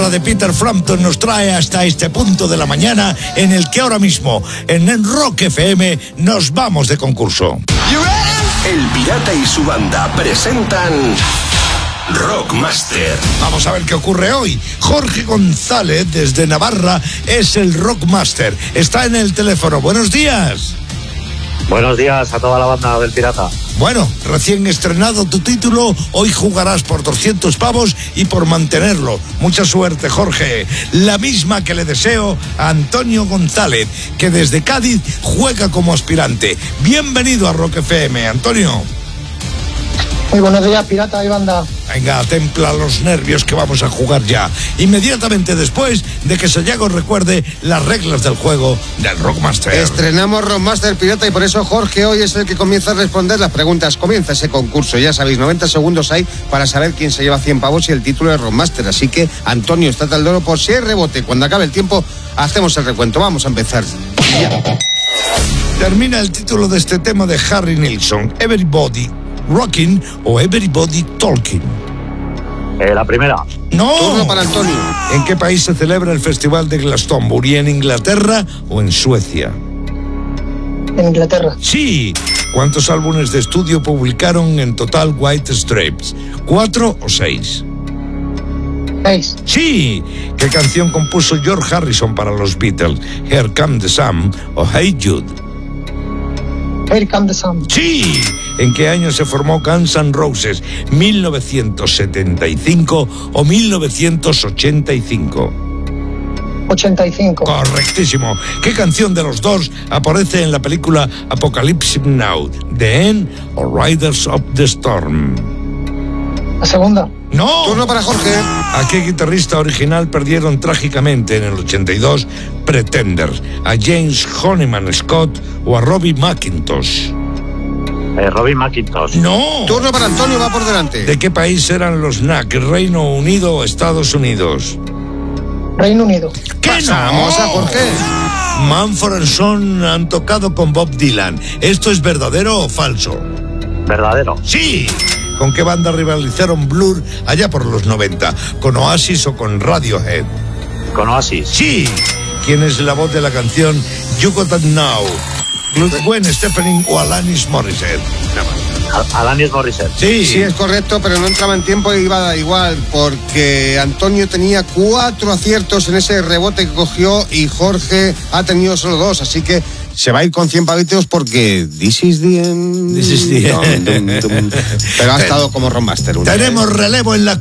guitarra de Peter Frampton nos trae hasta este punto de la mañana en el que ahora mismo, en Rock FM, nos vamos de concurso. El Pirata y su banda presentan Rockmaster. Vamos a ver qué ocurre hoy. Jorge González, desde Navarra, es el Rockmaster. Está en el teléfono. Buenos días. Buenos días a toda la banda del Pirata. Bueno, recién estrenado tu título, hoy jugarás por 200 pavos y por mantenerlo. Mucha suerte, Jorge. La misma que le deseo a Antonio González, que desde Cádiz juega como aspirante. Bienvenido a Rock FM, Antonio. Muy buenos días, Pirata y banda. Venga, templa los nervios que vamos a jugar ya. Inmediatamente después de que Sayago recuerde las reglas del juego del Rockmaster. Estrenamos Rockmaster, Pirata, y por eso Jorge hoy es el que comienza a responder las preguntas. Comienza ese concurso, ya sabéis, 90 segundos hay para saber quién se lleva 100 pavos y el título de Rockmaster. Así que, Antonio, estate al loro por si hay rebote. Cuando acabe el tiempo, hacemos el recuento. Vamos a empezar. Ya. Termina el título de este tema de Harry Nilsson, Everybody Rocking o Everybody Talking. La primera. No. Turno para Antonio. ¿En qué país se celebra el Festival de Glastonbury? ¿En Inglaterra o en Suecia? En Inglaterra. Sí. ¿Cuántos álbumes de estudio publicaron en total White Stripes? ¿4 o 6? 6. Sí. ¿Qué canción compuso George Harrison para los Beatles? Here Come the Sun o Hey Jude. Here Come the Sun. Sí. ¿En qué año se formó Guns N' Roses? ¿1975 o 1985? 85. Correctísimo. ¿Qué canción de los dos aparece en la película Apocalypse Now? ¿The End o Riders of the Storm? La segunda. ¡No! Turno para Jorge. ¿A qué guitarrista original perdieron trágicamente en el 82 Pretenders? ¿A James Honeyman Scott o a Robbie McIntosh? Robbie McIntosh. ¡No! Turno para Antonio, va por delante. ¿De qué país eran los Knack? ¿Reino Unido o Estados Unidos? Reino Unido. ¿Qué Pasamos no? a Jorge. Mumford & Sons han tocado con Bob Dylan. ¿Esto es verdadero o falso? Verdadero. ¡Sí! ¿Con qué banda rivalizaron Blur allá por los 90? ¿Con Oasis o con Radiohead? Con Oasis. ¡Sí! ¿Quién es la voz de la canción You Got That Now? ¿Gwen Stefani o Alanis Morissette? Alanis Morissette. Sí. Sí, es correcto, pero no entraba en tiempo y iba a dar igual, porque Antonio tenía 4 aciertos en ese rebote que cogió y Jorge ha tenido solo 2, así que se va a ir con 100 pavitos porque This is the end. This is the end. Pero ha estado como Rockmaster. Tenemos relevo en la